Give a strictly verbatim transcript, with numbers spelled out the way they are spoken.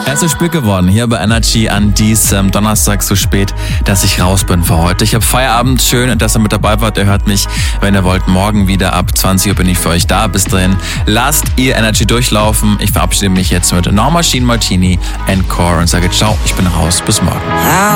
Er ist so spät geworden hier bei Energy an diesem Donnerstag so spät, dass ich raus bin für heute. Ich habe Feierabend, schön, dass ihr mit dabei wart. Ihr hört mich, wenn ihr wollt, morgen wieder ab zwanzig Uhr bin ich für euch da. Bis dahin, lasst ihr Energy durchlaufen. Ich verabschiede mich jetzt mit No Machine Martini and Core und sage ciao, ich bin raus, bis morgen.